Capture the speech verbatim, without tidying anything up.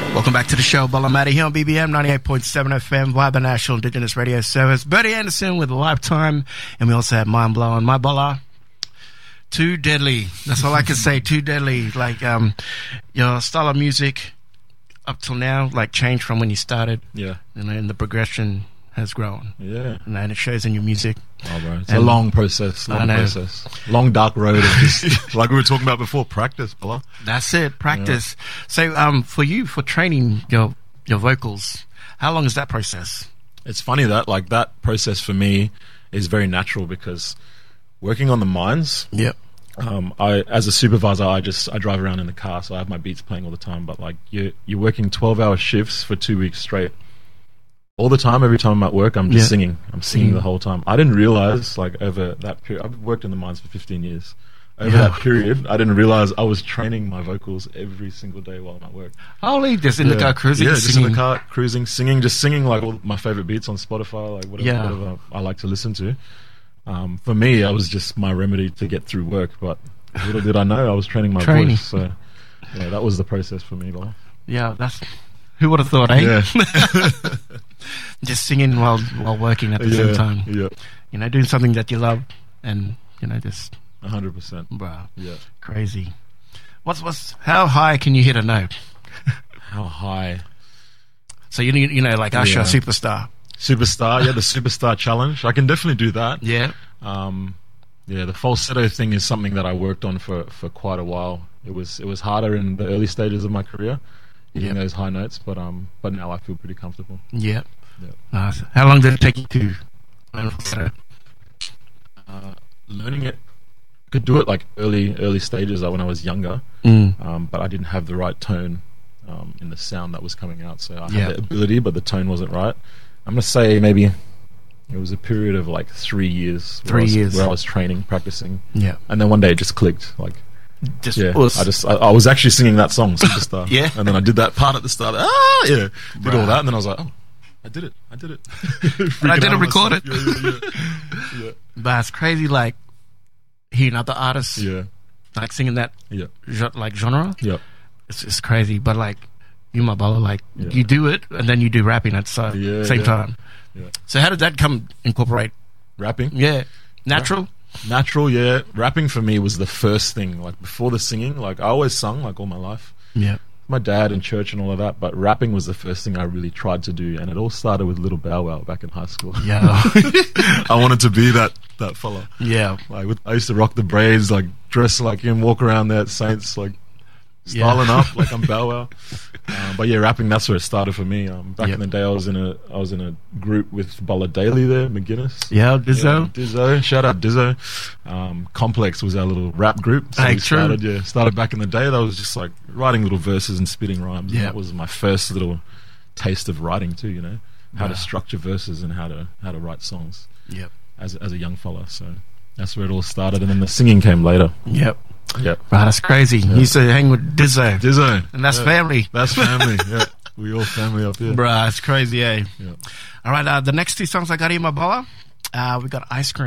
Welcome back to the show. Bala Matty here on B B M ninety-eight point seven F M via the National Indigenous Radio Service. Bertie Anderson with Lifetime, and we also have Mind Blowing. My Bala, too deadly. That's all I can say. Too deadly. Like um, your style of music up till now, like changed from when you started. Yeah, and then the progression has grown. Yeah, and then it shows in your music. Oh, bro, it's and a long process. Long process. Long dark road of just like we were talking about before. Practice, Bala. That's it. Practice. Yeah. So, um, for you, for training your your vocals, how long is that process? It's funny that like that process for me is very natural because working on the mines. Yep. Um, I as a supervisor, I just I drive around in the car, so I have my beats playing all the time. But like you, you're working twelve hour shifts for two weeks straight. All the time, every time I'm at work, I'm just yeah. singing. I'm singing mm. the whole time. I didn't realize, like, over that period, I've worked in the mines for fifteen years. Over yeah. that period, I didn't realize I was training my vocals every single day while I'm at work. Holy, just in yeah. the car cruising, yeah, singing. just in the car cruising, singing, just singing like all my favorite beats on Spotify, like whatever, yeah. whatever I like to listen to. Um, for me, that was just my remedy to get through work. But little did I know, I was training my training. voice. So yeah, that was the process for me, Bala. Yeah, that's who would have thought, eh? Yeah. Just singing while while working at the yeah, same time. Yeah. You know, doing something that you love, and you know, just a hundred percent. Wow. Yeah. Crazy. What's what's how high can you hit a note? How high? So you you know, like Usher, yeah. Superstar. Superstar, yeah, the Superstar Challenge. I can definitely do that. Yeah. Um, yeah, the falsetto thing is something that I worked on for, for quite a while. It was it was harder in the early stages of my career, hitting yep. those high notes, but um, but now I feel pretty comfortable. Yeah. Yep. Nice. How long did it take you to learn falsetto? Uh, learning it, I could do it like early early stages, like when I was younger, mm. um, but I didn't have the right tone um, in the sound that was coming out. So I yeah. had the ability, but the tone wasn't right. I'm gonna say maybe it was a period of like three years. Three where I was, years where I was training, practicing. Yeah, and then one day it just clicked. Like, just yeah, was. I just I, I was actually singing that song, Superstar. Yeah, and then I did that part at the start. Ah, yeah, did right. all that, and then I was like, oh. I did it. I did it. And I didn't record it. Yeah, yeah, yeah. yeah. But it's crazy, like hearing other artists, yeah, like singing that, yeah, ge- like genre. Yeah, it's it's crazy. But like you, my brother, like yeah. you do it, and then you do rapping at the yeah, same yeah. time. Yeah. So how did that come incorporate? Rapping? Yeah, natural. Rap- natural, yeah. Rapping for me was the first thing. Like before the singing, like I always sung like all my life. Yeah. My dad and church and all of that, but rapping was the first thing I really tried to do, and it all started with Little Bow Wow back in high school. Yeah, I wanted to be that that fella. Yeah, like with, I used to rock the braids, like dress like him, walk around there at Saints, like styling yeah. up like I'm Bow Wow. Um, but yeah, rapping, that's where it started for me. Um, back yep. in the day, I was in a I was in a group with Bala Daly there, McGuinness. Yeah, Dizzo. Yeah, Dizzo. Shout out Dizzo. Um, Complex was our little rap group. So hey, we true. started, yeah, started back in the day. That was just like writing little verses and spitting rhymes. Yeah. That was my first little taste of writing too, you know. How wow. to structure verses and how to how to write songs. Yep. As as a young fella. So that's where it all started, and then the singing came later. Yep. Yep. Right, that's crazy. Yeah. You used to hang with Dizzo. Dizzo. And that's yeah. family. That's family, yeah. We all family up here. Bruh, it's crazy, eh? Yeah. All right, uh, the next two songs I got here, my brother, uh, we got Ice Cream.